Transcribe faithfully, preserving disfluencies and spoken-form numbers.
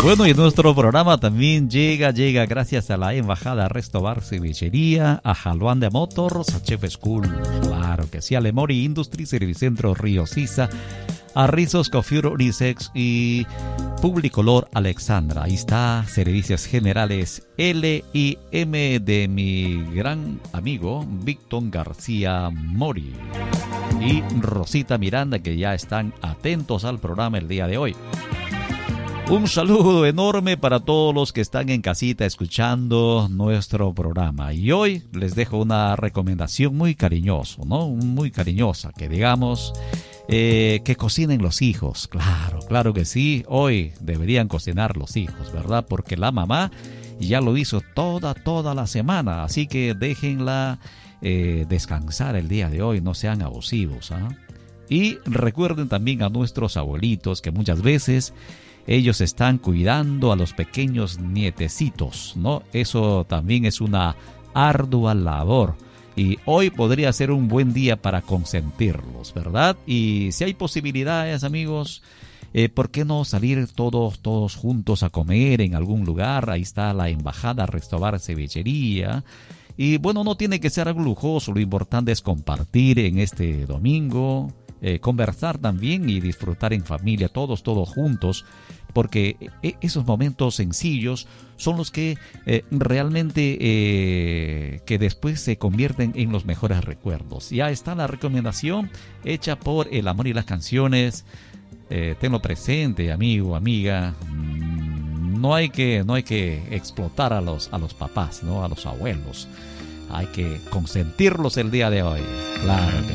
Bueno, y nuestro programa también llega, llega gracias a la Embajada Restobar Cevichería, a Jalwanda Motors, a Chef School, claro que sí, a Lemori Industries, Servicentro Río Sisa, a Rizos Coiffure Unisex y Publicolor Alexandra. Ahí está, Servicios Generales L I M de mi gran amigo Víctor García Mori y Rosita Miranda, que ya están atentos al programa el día de hoy. Un saludo enorme para todos los que están en casita escuchando nuestro programa. Y hoy les dejo una recomendación muy cariñosa, ¿no? Muy cariñosa, que digamos, eh, que cocinen los hijos. Claro, claro que sí. Hoy deberían cocinar los hijos, ¿verdad? Porque la mamá ya lo hizo toda, toda la semana. Así que déjenla eh, descansar el día de hoy. No sean abusivos, ¿ah? Y recuerden también a nuestros abuelitos que muchas veces ellos están cuidando a los pequeños nietecitos, ¿no? Eso también es una ardua labor. Y hoy podría ser un buen día para consentirlos, ¿verdad? Y si hay posibilidades, amigos, eh, ¿por qué no salir todos, todos juntos a comer en algún lugar? Ahí está la Embajada Restobar Cevichería. Y bueno, no tiene que ser algo lujoso, lo importante es compartir en este domingo, eh, conversar también y disfrutar en familia, todos, todos juntos. Porque esos momentos sencillos son los que eh, realmente eh, que después se convierten en los mejores recuerdos. Ya está la recomendación hecha por El Amor y las Canciones. Eh, tenlo presente, amigo, amiga. No hay que, no hay que explotar a los, a los papás, ¿no? A los abuelos. Hay que consentirlos el día de hoy. Claro que